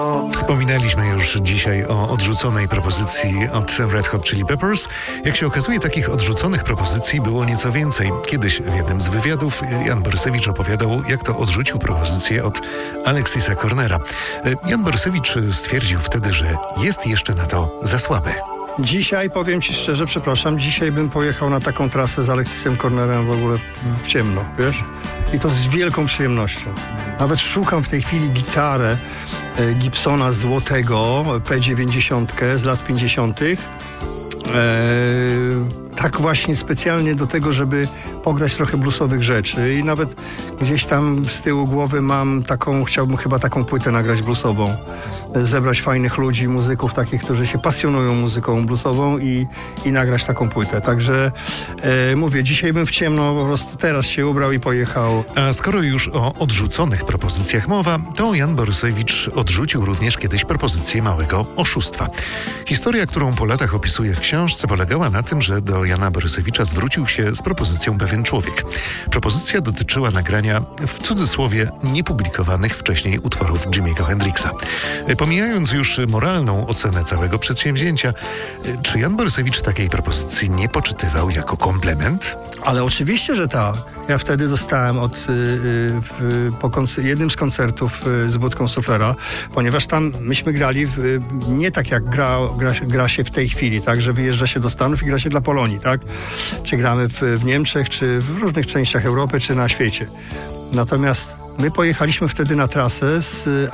Wspominaliśmy już dzisiaj o odrzuconej propozycji od Red Hot Chili Peppers. Jak się okazuje, takich odrzuconych propozycji było nieco więcej. Kiedyś w jednym z wywiadów Jan Borysewicz opowiadał, jak to odrzucił propozycję od Alexisa Cornera. Jan Borysewicz stwierdził wtedy, że jest jeszcze na to za słaby. Dzisiaj, powiem Ci szczerze, przepraszam, dzisiaj bym pojechał na taką trasę z Alexisem Cornerem w ogóle w ciemno, wiesz? I to z wielką przyjemnością. Nawet szukam w tej chwili gitarę Gibsona złotego, P90 z lat 50. Tak właśnie specjalnie do tego, żeby pograć trochę bluesowych rzeczy i nawet gdzieś tam z tyłu głowy mam taką, chciałbym chyba taką płytę nagrać bluesową, zebrać fajnych ludzi, muzyków takich, którzy się pasjonują muzyką bluesową i nagrać taką płytę. Także mówię, dzisiaj bym w ciemno po prostu teraz się ubrał i pojechał. A skoro już o odrzuconych propozycjach mowa, to Jan Borysewicz odrzucił również kiedyś propozycję małego oszustwa. Historia, którą po latach opisuje w książce, polegała na tym, że do Jana Borysewicza zwrócił się z propozycją pewien człowiek. Propozycja dotyczyła nagrania, w cudzysłowie, niepublikowanych wcześniej utworów Jimmy'ego Hendrixa. Pomijając już moralną ocenę całego przedsięwzięcia, czy Jan Borysewicz takiej propozycji nie poczytywał jako komplement? Ale oczywiście, że tak. Ja wtedy dostałem po jednym z koncertów z Budką Suflera, ponieważ tam myśmy grali nie tak jak gra się w tej chwili, tak, że wyjeżdża się do Stanów i gra się dla Polonii, tak? Czy gramy w Niemczech, czy w różnych częściach Europy, czy na świecie. Natomiast my pojechaliśmy wtedy na trasę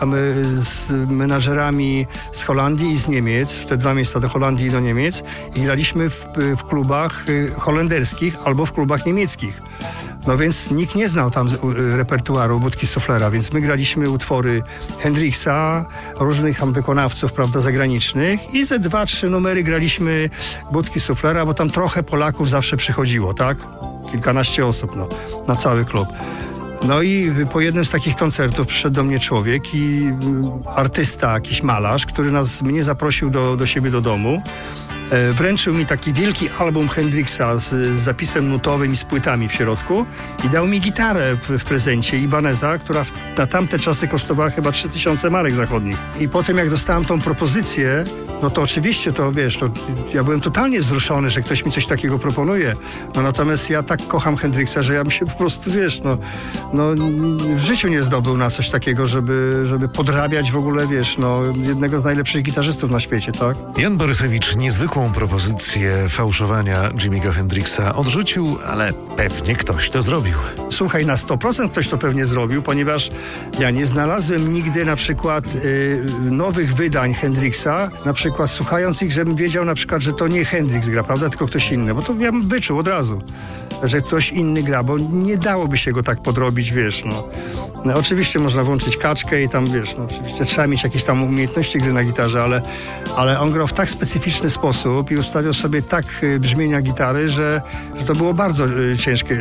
z menadżerami z Holandii i z Niemiec, w te dwa miejsca, do Holandii i do Niemiec, i graliśmy w klubach holenderskich albo w klubach niemieckich. No więc nikt nie znał tam repertuaru Budki Suflera, więc my graliśmy utwory Hendrixa, różnych tam wykonawców, prawda, zagranicznych, i ze 2-3 numery graliśmy Budki Suflera, bo tam trochę Polaków zawsze przychodziło, tak? Kilkanaście osób, no, na cały klub. No i po jednym z takich koncertów przyszedł do mnie człowiek i artysta, jakiś malarz, który mnie zaprosił do siebie do domu. Wręczył mi taki wielki album Hendrixa z zapisem nutowym i z płytami w środku i dał mi gitarę w prezencie Ibaneza, która na tamte czasy kosztowała chyba 3000 marek zachodnich. I potem jak dostałem tą propozycję, no to oczywiście to, wiesz, ja byłem totalnie wzruszony, że ktoś mi coś takiego proponuje. No natomiast ja tak kocham Hendrixa, że ja bym się po prostu, wiesz, no w życiu nie zdobył na coś takiego, żeby podrabiać w ogóle, wiesz, no jednego z najlepszych gitarzystów na świecie, tak? Jan Borysewicz niezwykłą propozycję fałszowania Jimmy'ego Hendrixa odrzucił, ale pewnie ktoś to zrobił. Słuchaj, na 100% ktoś to pewnie zrobił, ponieważ ja nie znalazłem nigdy na przykład nowych wydań Hendrixa, na przykład słuchając ich, żebym wiedział na przykład, że to nie Hendrix gra, prawda, tylko ktoś inny, bo to ja bym wyczuł od razu, że ktoś inny gra, bo nie dałoby się go tak podrobić, wiesz, no. Oczywiście można włączyć kaczkę i tam, wiesz, no oczywiście trzeba mieć jakieś tam umiejętności gry na gitarze, ale on grał w tak specyficzny sposób i ustawiał sobie tak brzmienia gitary, że to było bardzo ciężkie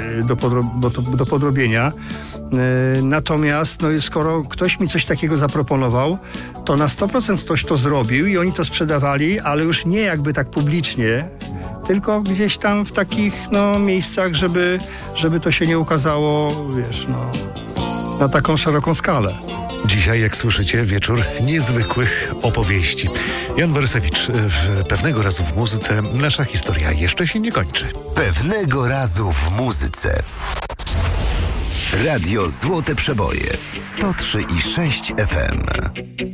do podrobienia. Natomiast no, skoro ktoś mi coś takiego zaproponował, to na 100% ktoś to zrobił i oni to sprzedawali, ale już nie jakby tak publicznie, tylko gdzieś tam w takich miejscach, żeby to się nie ukazało, wiesz, na taką szeroką skalę. Dzisiaj, jak słyszycie, wieczór niezwykłych opowieści. Jan Borysewicz, pewnego razu w muzyce nasza historia jeszcze się nie kończy. Pewnego razu w muzyce. Radio Złote Przeboje 103,6 FM.